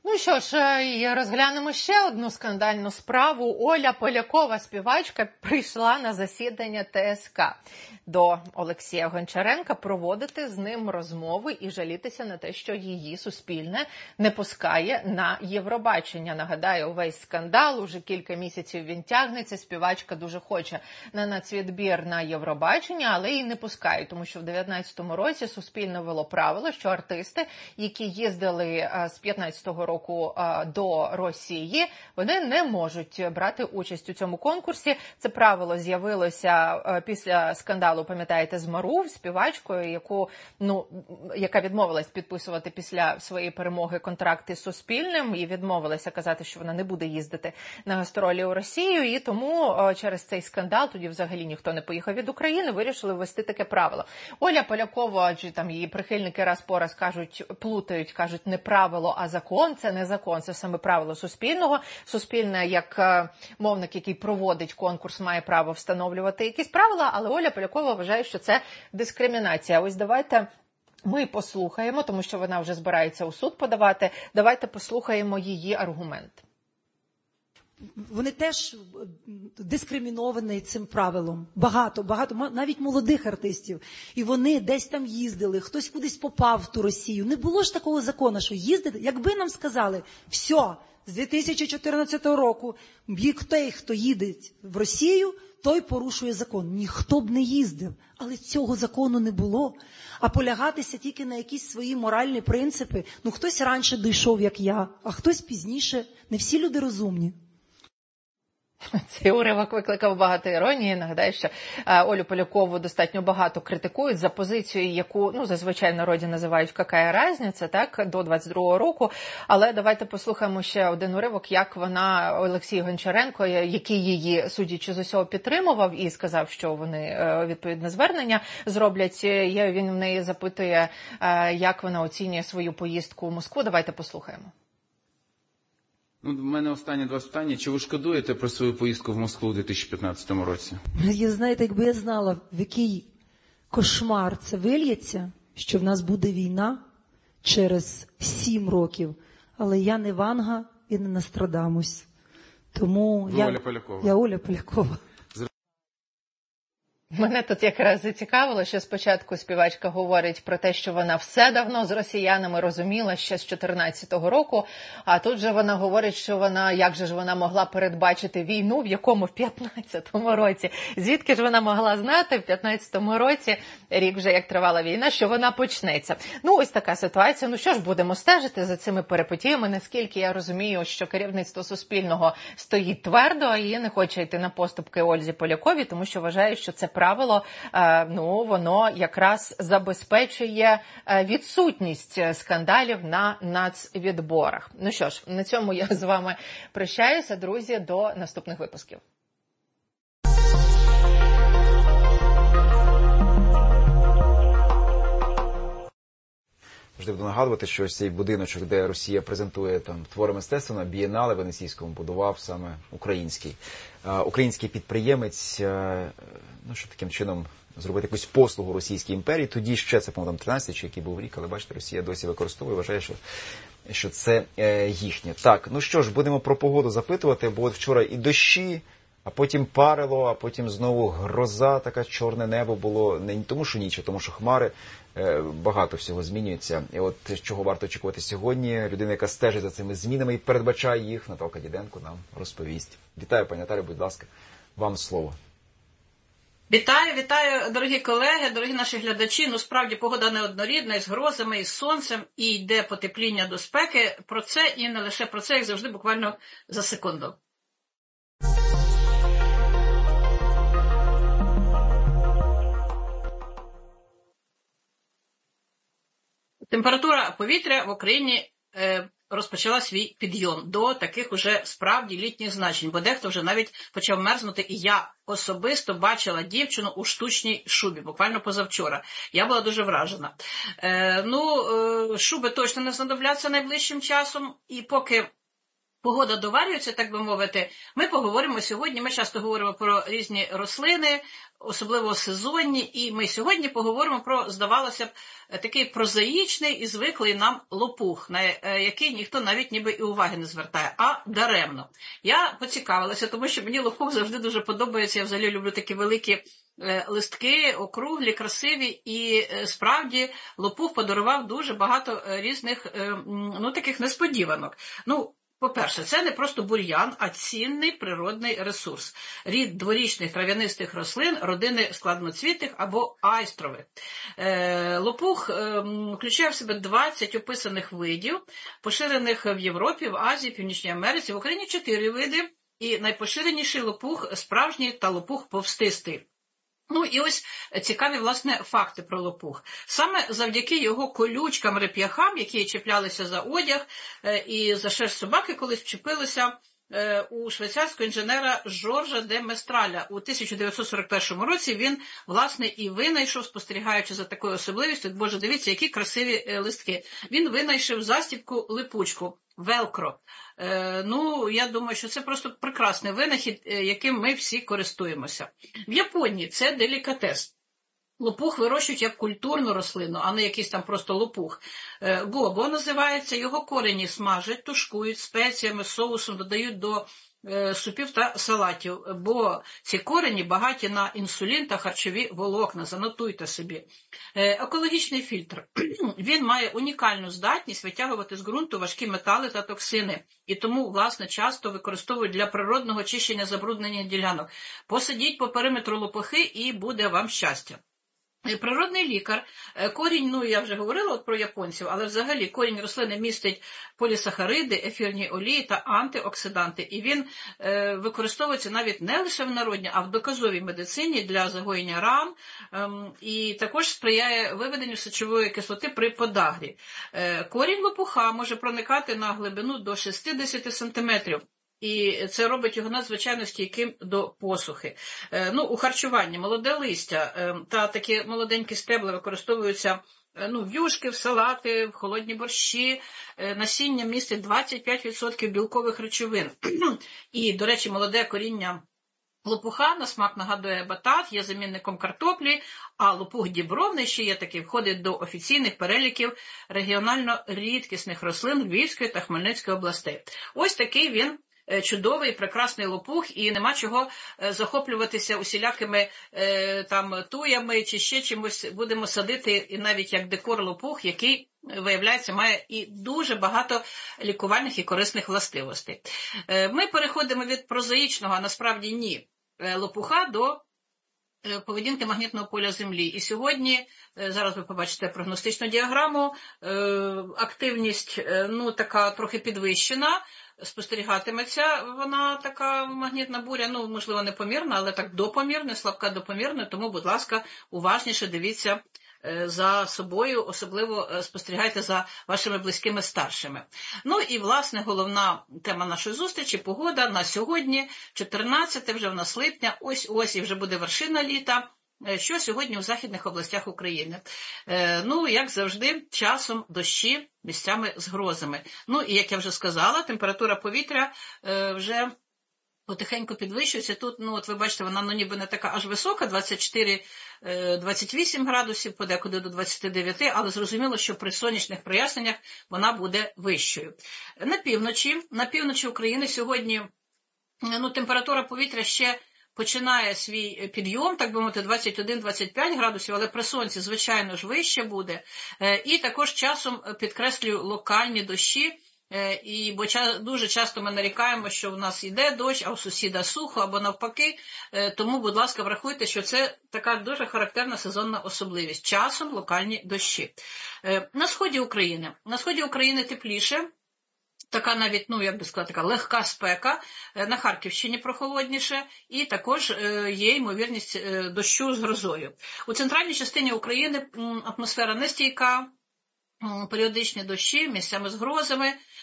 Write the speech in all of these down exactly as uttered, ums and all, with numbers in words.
Ну що ж, і розглянемо ще одну скандальну справу. Оля Полякова, співачка, прийшла на засідання Т С К до Олексія Гончаренка проводити з ним розмови і жалітися на те, що її Суспільне не пускає на Євробачення. Нагадаю, увесь скандал, уже кілька місяців він тягнеться, співачка дуже хоче на нацвідбір на Євробачення, але її не пускають, тому що в дев'ятнадцятому році Суспільне ввело правило, що артисти, які їздили з п'ятнадцятого року до Росії, вони не можуть брати участь у цьому конкурсі. Це правило з'явилося після скандалу, пам'ятаєте, з Марув, співачкою, яку, ну, яка відмовилась підписувати після своєї перемоги контракти з Суспільним і відмовилася казати, що вона не буде їздити на гастролі у Росію, і тому через цей скандал, тоді взагалі ніхто не поїхав від України, вирішили ввести таке правило. Оля Полякова, чи там її прихильники раз по раз кажуть, плутають, кажуть, не правило, а закон. Це не закон, це саме правило Суспільного. Суспільне, як мовник, який проводить конкурс, має право встановлювати якісь правила, але Оля Полякова вважає, що це дискримінація. Ось давайте ми послухаємо, тому що вона вже збирається у суд подавати, давайте послухаємо її аргумент. Вони теж дискриміновані цим правилом. Багато, багато, навіть молодих артистів. І вони десь там їздили, хтось кудись попав в ту Росію. Не було ж такого закону, що їздити. Якби нам сказали, все, з дві тисячі чотирнадцятого року той, хто їде в Росію, той порушує закон. Ніхто б не їздив. Але цього закону не було. А полягатися тільки на якісь свої моральні принципи. Ну, хтось раніше дійшов, як я, а хтось пізніше. Не всі люди розумні. Цей уривок викликав багато іронії. Нагадаю, що Олю Полякову достатньо багато критикують за позицію, яку, ну, зазвичай в народі називають «какая разниця», так, до двадцять другого року. Але давайте послухаємо ще один уривок, як вона, Олексій Гончаренко, який її, судячи з усього, підтримував і сказав, що вони відповідне звернення зроблять. Він в неї запитує, як вона оцінює свою поїздку в Москву. Давайте послухаємо. Ну, в мене останні два питання. Чи ви шкодуєте про свою поїздку в Москву у дві тисячі п'ятнадцятому році? Я, знаєте, якби я знала, в який кошмар це вильється, що в нас буде війна через сім років, але я не Ванга і не Нострадамус. Тому ви я, Оля Полякова. Я Оля Полякова. Мене тут якраз зацікавило, що спочатку співачка говорить про те, що вона все давно з росіянами розуміла ще з чотирнадцятого року, а тут же вона говорить, що вона, як же ж вона могла передбачити війну, в якому в п'ятнадцятому році. Звідки ж вона могла знати в п'ятнадцятому році, рік вже як тривала війна, що вона почнеться. Ну, ось така ситуація. Ну що ж, будемо стежити за цими перипетіями. Наскільки я розумію, що керівництво Суспільного стоїть твердо і не хоче йти на поступки Ользі Поляковій, тому що вважає, що це правило, ну, воно якраз забезпечує відсутність скандалів на нацвідборах. Ну що ж, на цьому я з вами прощаюся, друзі, до наступних випусків. Завжди буду нагадувати, що ось цей будиночок, де Росія презентує там твори мистецтва на бієнале венеційському, будував саме український. А, український підприємець, а, ну, що таким чином зробити якусь послугу Російській імперії. Тоді ще, це, по-моєму, тринадцятий чи який був рік, але бачите, Росія досі використовує, вважає, що, що це е, їхнє. Так, ну що ж, будемо про погоду запитувати, бо от вчора і дощі, а потім парило, а потім знову гроза, така чорне небо було, не тому, що ніч, а тому, що хмари. Багато всього змінюється. І от чого варто очікувати сьогодні, людина, яка стежить за цими змінами і передбачає їх, Наталка Діденко нам розповість. Вітаю, пані Наталі, будь ласка, вам слово. Вітаю, вітаю, дорогі колеги, дорогі наші глядачі. Ну, справді, погода неоднорідна, із грозами, із сонцем, і йде потепління до спеки. Про це і не лише про це, як завжди, буквально за секунду. Температура повітря в Україні е, розпочала свій підйом до таких уже справді літніх значень, бо дехто вже навіть почав мерзнути, і я особисто бачила дівчину у штучній шубі, буквально позавчора. Я була дуже вражена. Е, ну, е, шуби точно не знадобляться найближчим часом, і поки погода доварюється, так би мовити, ми поговоримо сьогодні, ми часто говоримо про різні рослини, особливо сезонні, і ми сьогодні поговоримо про, здавалося б, такий прозаїчний і звиклий нам лопух, на який ніхто навіть ніби і уваги не звертає, а даремно. Я поцікавилася, тому що мені лопух завжди дуже подобається, я взагалі люблю такі великі листки, округлі, красиві, і справді лопух подарував дуже багато різних, ну, таких несподіванок. Ну, по-перше, це не просто бур'ян, а цінний природний ресурс. Рід дворічних трав'янистих рослин родини складноцвітих або айстрових. Е, лопух е, включає в себе двадцять описаних видів, поширених в Європі, в Азії, Північній Америці, в Україні чотири види, і найпоширеніший лопух справжній та лопух повстистий. Ну і ось цікаві, власне, факти про лопух. Саме завдяки його колючкам-реп'яхам, які чіплялися за одяг і за шерсть собаки, колись вчепилися у швейцарського інженера Жоржа де Местраля. У тисяча дев'ятсот сорок першому році він, власне, і винайшов, спостерігаючи за такою особливістю, боже, дивіться, які красиві листки. Він винайшов застібку липучку. Велкро. Е, ну, я думаю, що це просто прекрасний винахід, яким ми всі користуємося. В Японії це делікатес. Лопух вирощують як культурну рослину, а не якийсь там просто лопух. Е, гобо називається, його корені смажать, тушкують спеціями, соусом, додають до е, супів та салатів, бо ці корені багаті на інсулін та харчові волокна, занотуйте собі. Е, екологічний фільтр. Він має унікальну здатність витягувати з ґрунту важкі метали та токсини, і тому, власне, часто використовують для природного очищення забруднених ділянок. Посадіть по периметру лопухи і буде вам щастя. Природний лікар, корінь, ну я вже говорила от про японців, але взагалі корінь рослини містить полісахариди, ефірні олії та антиоксиданти. І він е, використовується навіть не лише в народній, а в доказовій медицині для загоєння ран, е, і також сприяє виведенню сечової кислоти при подагрі. Е, корінь лопуха може проникати на глибину до шістдесят сантиметрів. І це робить його надзвичайно стійким до посухи. Е, ну, у харчуванні молоде листя е, та такі молоденькі стебла використовуються е, ну, в юшки, в салати, в холодні борщі. Е, насіння містить двадцять п'ять відсотків білкових речовин. І, до речі, молоде коріння лопуха на смак нагадує батат, є замінником картоплі, а лопух дібровний, ще є такий, входить до офіційних переліків регіонально рідкісних рослин Львівської та Хмельницької областей. Ось такий він чудовий, прекрасний лопух, і нема чого захоплюватися усілякими е, там туями чи ще чимось. Будемо садити і навіть як декор лопух, який, виявляється, має і дуже багато лікувальних і корисних властивостей. Е, ми переходимо від прозаїчного, а насправді ні, лопуха до поведінки магнітного поля Землі. І сьогодні, зараз ви побачите прогностичну діаграму, активність, ну, така трохи підвищена, спостерігатиметься вона, така магнітна буря, ну, можливо, не помірна, але так допомірна, слабка допомірна, тому, будь ласка, уважніше дивіться за собою, особливо спостерігайте за вашими близькими старшими. Ну і, власне, головна тема нашої зустрічі – погода на сьогодні, чотирнадцяте вже в нас липня, ось-ось і вже буде вершина літа. Що сьогодні у західних областях України? Ну, як завжди, часом дощі, місцями з грозами. Ну, і, як я вже сказала, температура повітря вже потихеньку підвищується. Тут, ну, от ви бачите, вона, ну, ніби не така аж висока, двадцять чотири - двадцять вісім градусів, подекуди до двадцять дев'ять, але зрозуміло, що при сонячних проясненнях вона буде вищою. На півночі, на півночі України сьогодні, ну, температура повітря ще починає свій підйом, так би мовити, двадцять один - двадцять п'ять градусів, але при сонці, звичайно ж, вище буде. І також часом підкреслюю локальні дощі, і, бо дуже часто ми нарікаємо, що в нас йде дощ, а у сусіда сухо, або навпаки. Тому, будь ласка, врахуйте, що це така дуже характерна сезонна особливість. Часом локальні дощі. На сході України. На сході України тепліше. Така навіть, ну, як би сказати, така легка спека, на Харківщині прохолодніше, і також є ймовірність дощу з грозою. У центральній частині України атмосфера нестійка, періодичні дощі, місцями з грозами,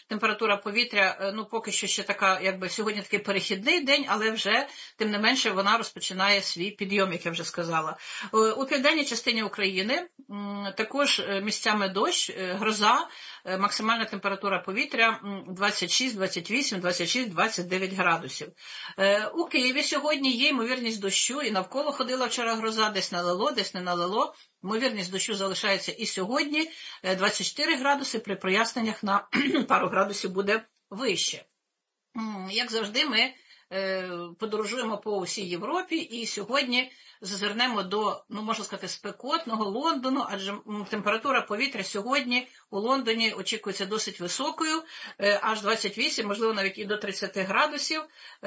температура повітря, ну, поки що ще така, якби сьогодні такий перехідний день, але вже, тим не менше, вона розпочинає свій підйом, як я вже сказала. У південній частині України також місцями дощ, гроза, максимальна температура повітря двадцять шість, двадцять вісім, двадцять шість, двадцять дев'ять градусів. У Києві сьогодні є ймовірність дощу, і навколо ходила вчора гроза, десь налило, десь не налило. Ймовірність дощу залишається і сьогодні, двадцять чотири градуси, при проясненнях на пару градусів буде вище. Як завжди, ми подорожуємо по усій Європі і сьогодні зазирнемо до, ну, можна сказати, спекотного Лондону, адже температура повітря сьогодні у Лондоні очікується досить високою, аж двадцять вісім, можливо, навіть і до тридцять градусів,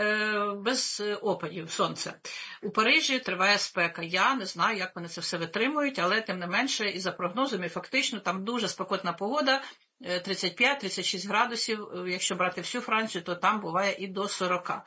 без опадів сонця. У Парижі триває спека. Я не знаю, як вони це все витримують, але тим не менше, і за прогнозами, фактично, там дуже спекотна погода, тридцять п'ять - тридцять шість градусів, якщо брати всю Францію, то там буває і до сорока.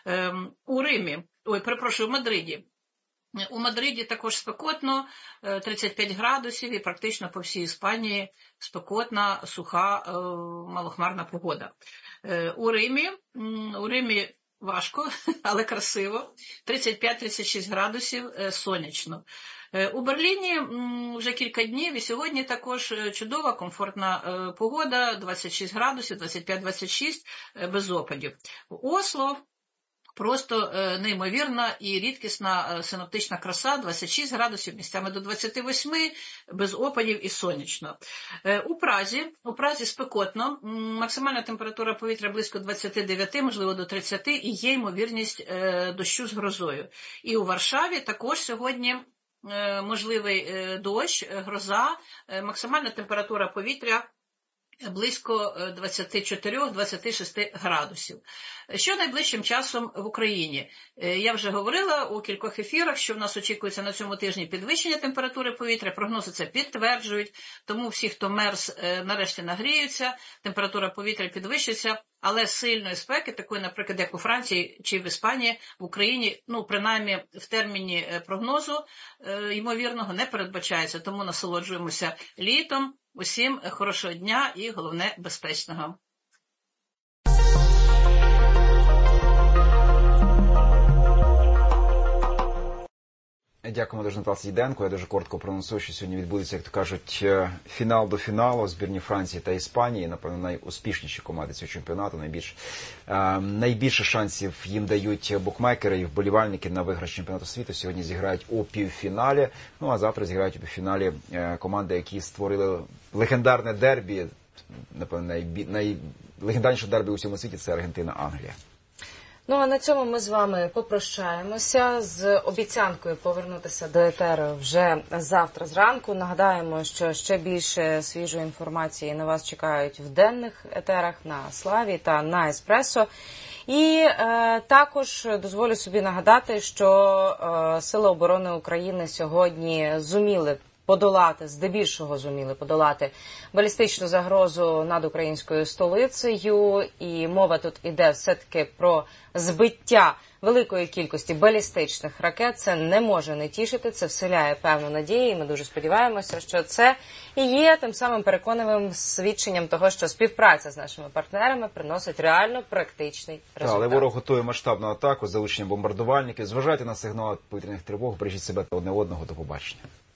У Римі, ой, перепрошую, у Мадриді. У Мадриді також спекотно, тридцять п'ять градусів, і практично по всій Іспанії спекотна, суха, малохмарна погода. У Римі, у Римі важко, але красиво, тридцять п'ять - тридцять шість градусів, сонячно. У Берліні вже кілька днів, і сьогодні також чудова, комфортна погода, двадцять шість градусів, двадцять п'ять - двадцять шість, без опадів. У Осло просто неймовірна і рідкісна синоптична краса, двадцять шість градусів, місцями до двадцяти восьми, без опадів і сонячно. У Празі, у Празі спекотно, максимальна температура повітря близько двадцять дев'ять, можливо до тридцять, і є ймовірність дощу з грозою. І у Варшаві також сьогодні можливий дощ, гроза, максимальна температура повітря близько двадцять чотири - двадцять шість градусів. Що найближчим часом в Україні? Я вже говорила у кількох ефірах, що в нас очікується на цьому тижні підвищення температури повітря, прогнози це підтверджують, тому всі, хто мерз, нарешті нагріються, температура повітря підвищиться, але сильної спеки, такої, наприклад, як у Франції чи в Іспанії, в Україні, ну, принаймні в терміні прогнозу ймовірного не передбачається, тому насолоджуємося літом. Усім хорошого дня і, головне, безпечного. Дякуємо дуже, Наталці Діденко. Я дуже коротко проанонсую, що сьогодні відбудеться, як то кажуть, фінал до фіналу збірні Франції та Іспанії. Напевно, найуспішніші команди цього чемпіонату. Найбільш, е, найбільше шансів їм дають букмекери і вболівальники на виграш чемпіонату світу. Сьогодні зіграють у півфіналі. Ну, а завтра зіграють у півфіналі е, команди, які створили легендарне дербі. Напевно, найлегендарніше дербі у всьому світі – це Аргентина-Англія. Ну, а на цьому ми з вами попрощаємося з обіцянкою повернутися до етеру вже завтра зранку. Нагадаємо, що ще більше свіжої інформації на вас чекають в денних етерах на Славі та на Еспресо. І е, також дозволю собі нагадати, що е, Сили оборони України сьогодні зуміли подолати, здебільшого зуміли подолати балістичну загрозу над українською столицею. І мова тут іде все-таки про збиття великої кількості балістичних ракет. Це не може не тішити, це вселяє певну надію. І ми дуже сподіваємося, що це і є тим самим переконливим свідченням того, що співпраця з нашими партнерами приносить реально практичний результат. Але ворог готує масштабну атаку з залученням бомбардувальників. Зважайте на сигнали повітряних тривог, бережіть себе та одне одного. До побачення.